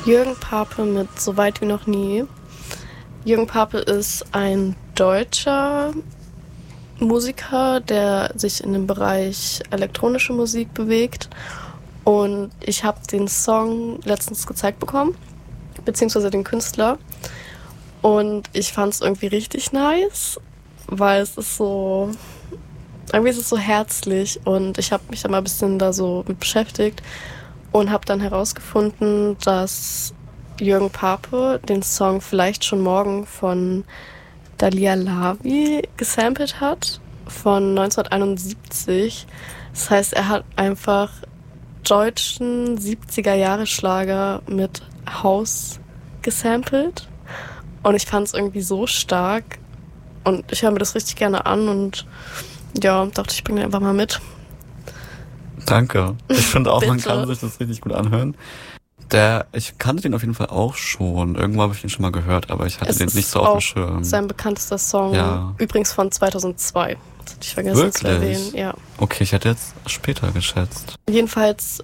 Jürgen Pape mit So weit wie noch nie. Jürgen Pape ist ein deutscher Musiker, der sich in dem Bereich elektronische Musik bewegt. Und ich habe den Song letztens gezeigt bekommen, beziehungsweise den Künstler. Und ich fand es irgendwie richtig nice, weil es ist so, irgendwie ist es so herzlich. Und ich habe mich da mal ein bisschen da so mit beschäftigt und habe dann herausgefunden, dass Jürgen Pape den Song Vielleicht schon morgen von Dalia Lavi gesampelt hat, von 1971. Das heißt, er hat einfach deutschen 70er-Jahre-Schlager mit House gesampelt. Und ich fand es irgendwie so stark. Und ich höre mir das richtig gerne an und ja, dachte, ich bringe den einfach mal mit. Danke. Ich finde auch, man kann sich das richtig gut anhören. Ich kannte den auf jeden Fall auch schon. Irgendwo habe ich ihn schon mal gehört, aber ich hatte den nicht so auf dem Schirm. Sein bekanntester Song, ja. Übrigens von 2002. Das hatte ich vergessen Wirklich? zu erwähnen. Ja. Okay, ich hätte jetzt später geschätzt. Jedenfalls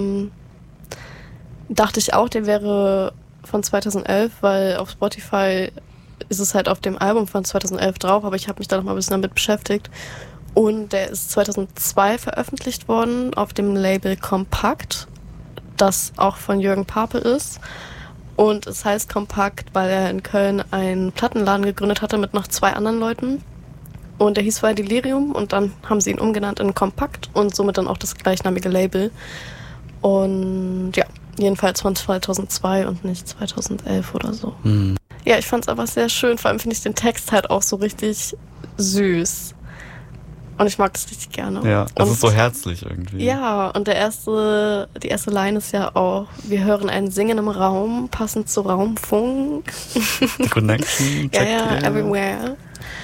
dachte ich auch, der wäre von 2011, weil auf Spotify ist es halt auf dem Album von 2011 drauf, aber ich habe mich da noch mal ein bisschen damit beschäftigt. Und der ist 2002 veröffentlicht worden auf dem Label Kompakt, das auch von Jürgen Pape ist. Und es heißt Kompakt, weil er in Köln einen Plattenladen gegründet hatte mit noch 2 anderen Leuten. Und der hieß vorher Delirium und dann haben sie ihn umgenannt in Kompakt und somit dann auch das gleichnamige Label. Und ja, jedenfalls von 2002 und nicht 2011 oder so. Mhm. Ja, ich fand es einfach sehr schön. Vor allem finde ich den Text halt auch so richtig süß. Und ich mag das richtig gerne. Ja, es ist so herzlich irgendwie. Ja, und die erste Line ist ja auch: Wir hören ein Singen im Raum, passend zu Raumfunk. The Connection. Ja, everywhere.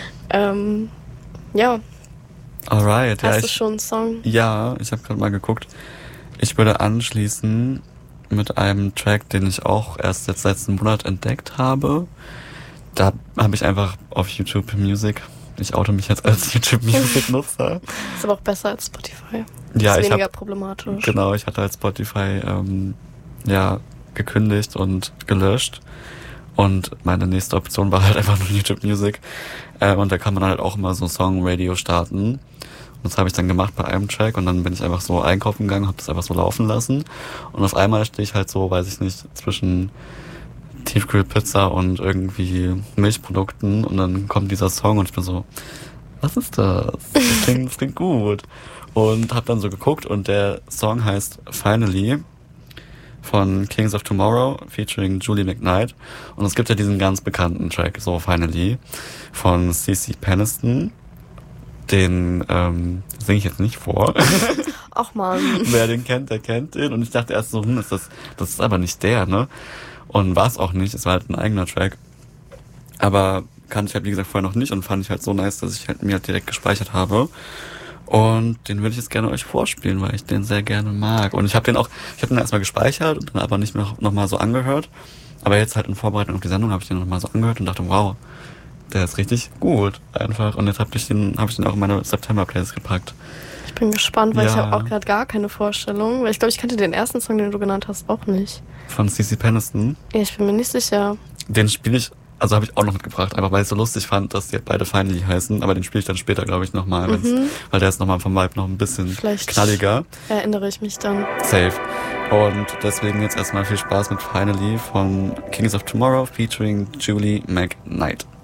Ja. Alright. Hast du schon einen Song? Ja, ich habe gerade mal geguckt. Ich würde anschließen mit einem Track, den ich auch erst jetzt letzten Monat entdeckt habe. Da habe ich einfach auf YouTube Music. Ich oute mich jetzt als YouTube-Music-Nutzer. Ist aber auch besser als Spotify. Ja, ist weniger problematisch. Genau, ich hatte halt Spotify gekündigt und gelöscht. Und meine nächste Option war halt einfach nur YouTube Music. Und da kann man halt auch immer so Song-Radio starten. Und das habe ich dann gemacht bei einem Track. Und dann bin ich einfach so einkaufen gegangen, habe das einfach so laufen lassen. Und auf einmal stehe ich halt so, weiß ich nicht, zwischen Tiefkühlpizza und irgendwie Milchprodukten und dann kommt dieser Song und ich bin so, was ist das? Das klingt gut. Und hab dann so geguckt und der Song heißt Finally von Kings of Tomorrow featuring Julie McKnight und es gibt ja diesen ganz bekannten Track, so Finally, von CeCe Peniston. Den singe ich jetzt nicht vor. Ach man. Wer den kennt, der kennt den. Und ich dachte erst so, das ist aber nicht der, ne? Und war es auch nicht, es war halt ein eigener Track. Aber kannte ich halt, wie gesagt, vorher noch nicht und fand ich halt so nice, dass ich halt mir halt direkt gespeichert habe. Und den würde ich jetzt gerne euch vorspielen, weil ich den sehr gerne mag. Und ich habe den erstmal gespeichert und dann aber nicht mehr noch mal so angehört. Aber jetzt halt in Vorbereitung auf die Sendung habe ich den noch mal so angehört und dachte, wow, der ist richtig gut einfach. Und jetzt habe ich den auch in meine September-Playlist gepackt. Ich bin gespannt, weil ich habe auch gerade gar keine Vorstellung. Weil ich glaube, ich kannte den ersten Song, den du genannt hast, auch nicht. Von CeCe Peniston? Ja, ich bin mir nicht sicher. Den spiele ich, also habe ich auch noch mitgebracht, einfach weil ich so lustig fand, dass die beide Finally heißen. Aber den spiele ich dann später, glaube ich, nochmal, weil der ist nochmal vom Vibe noch ein bisschen vielleicht knalliger. Erinnere ich mich dann. Safe. Und deswegen jetzt erstmal viel Spaß mit Finally von Kings of Tomorrow featuring Julie McKnight.